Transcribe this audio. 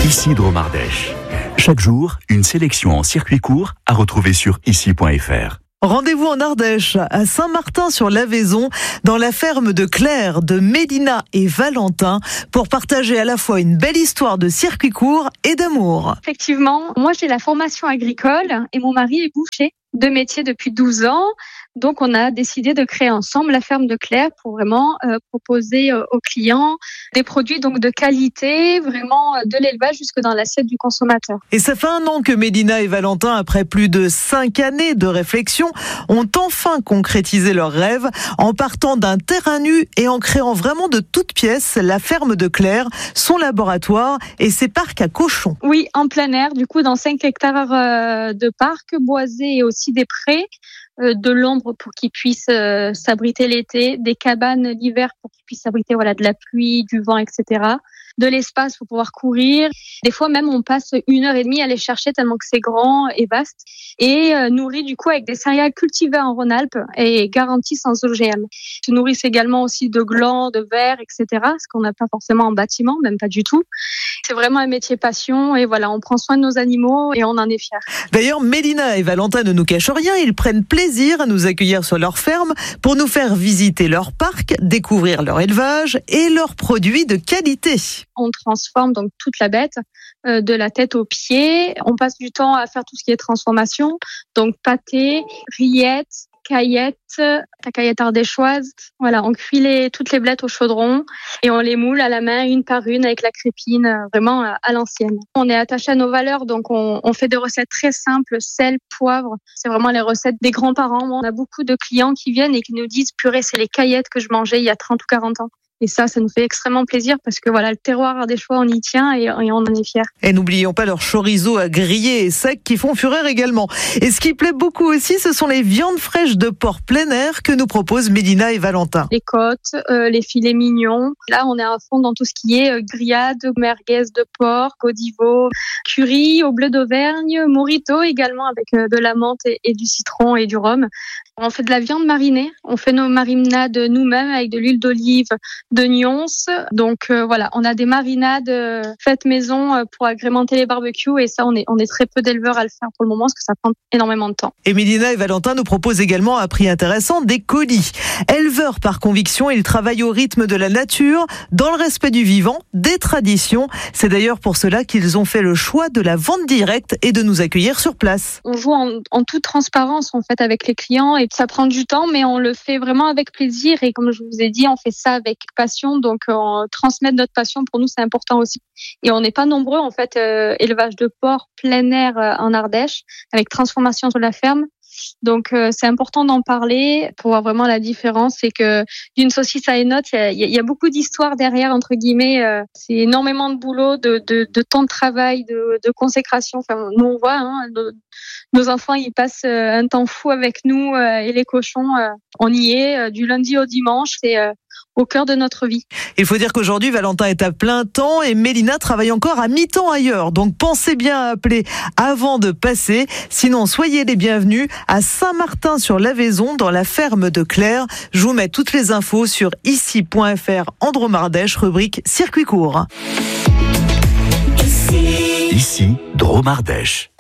Ici Drôme Ardèche. Chaque jour, une sélection en circuit court à retrouver sur ici.fr. Rendez-vous en Ardèche, à Saint-Martin-sur-l'Avaison, dans la ferme de Claire de Mélina et Valentin, pour partager à la fois une belle histoire de circuit court et d'amour. Effectivement, moi j'ai la formation agricole et mon mari est boucher, deux métiers depuis 12 ans. Donc on a décidé de créer ensemble la ferme de Claire pour vraiment proposer aux clients des produits donc de qualité, vraiment de l'élevage jusque dans l'assiette du consommateur. Et ça fait 1 an que Mélina et Valentin, après plus de 5 années de réflexion, ont enfin concrétisé leurs rêves en partant d'un terrain nu et en créant vraiment de toutes pièces la ferme de Claire, son laboratoire et ses parcs à cochons. Oui, en plein air, du coup dans 5 hectares de parcs boisés et aussi des prés. De l'ombre pour qu'ils puissent s'abriter l'été, des cabanes l'hiver pour qu'ils puissent s'abriter de la pluie, du vent, etc. De l'espace pour pouvoir courir. Des fois même on passe 1h30 à les chercher tellement que c'est grand et vaste. Et nourri du coup avec des céréales cultivées en Rhône-Alpes et garanties sans OGM. Ils se nourrissent également aussi de glands, de vers, etc. Ce qu'on n'a pas forcément en bâtiment, même pas du tout. C'est vraiment un métier passion et on prend soin de nos animaux et on en est fiers. D'ailleurs, Mélina et Valentin ne nous cachent rien, ils prennent plaisir à nous accueillir sur leur ferme pour nous faire visiter leur parc, découvrir leur élevage et leurs produits de qualité. On transforme donc toute la bête, de la tête aux pieds. On passe du temps à faire tout ce qui est transformation, donc pâté, rillettes, caillettes, la caillette ardéchoise. On cuit toutes les blettes au chaudron et on les moule à la main une par une avec la crépine, vraiment à l'ancienne. On est attaché à nos valeurs, donc on fait des recettes très simples, sel, poivre. C'est vraiment les recettes des grands-parents. On a beaucoup de clients qui viennent et qui nous disent « Purée, c'est les caillettes que je mangeais il y a 30 ou 40 ans ». Et ça nous fait extrêmement plaisir parce que le terroir ardéchois, on y tient et on en est fiers. Et n'oublions pas leurs chorizo à griller et secs qui font fureur également. Et ce qui plaît beaucoup aussi, ce sont les viandes fraîches de porc plein air que nous proposent Mélina et Valentin. Les côtes, les filets mignons. Là, on est à fond dans tout ce qui est grillade, merguez de porc, godivo, curry au bleu d'Auvergne, morito également avec de la menthe et du citron et du rhum. On fait de la viande marinée. On fait nos marinades nous-mêmes avec de l'huile d'olive, d'oignons. Donc on a des marinades faites maison pour agrémenter les barbecues et ça on est très peu d'éleveurs à le faire pour le moment parce que ça prend énormément de temps. Et Mélina et Valentin nous proposent également à prix intéressant des colis. Éleveurs par conviction, ils travaillent au rythme de la nature, dans le respect du vivant, des traditions. C'est d'ailleurs pour cela qu'ils ont fait le choix de la vente directe et de nous accueillir sur place. On joue en toute transparence en fait avec les clients et ça prend du temps mais on le fait vraiment avec plaisir et comme je vous ai dit on fait ça avec passion, donc transmettre notre passion pour nous c'est important aussi. Et on n'est pas nombreux en fait, élevage de porc plein air en Ardèche avec transformation sur la ferme. Donc c'est important d'en parler pour voir vraiment la différence. C'est que d'une saucisse à une autre, il y a beaucoup d'histoires derrière entre guillemets. C'est énormément de boulot, de temps de travail, de consécration. Enfin, nous on voit, nos enfants ils passent un temps fou avec nous et les cochons, on y est du lundi au dimanche. C'est au cœur de notre vie. Il faut dire qu'aujourd'hui, Valentin est à plein temps et Mélina travaille encore à mi-temps ailleurs. Donc pensez bien à appeler avant de passer. Sinon, soyez les bienvenus à Saint-Martin-sur-l'Avaison, dans la ferme de Claire. Je vous mets toutes les infos sur ici.fr en Drôme Ardèche, rubrique circuit court. Ici, Drôme Ardèche.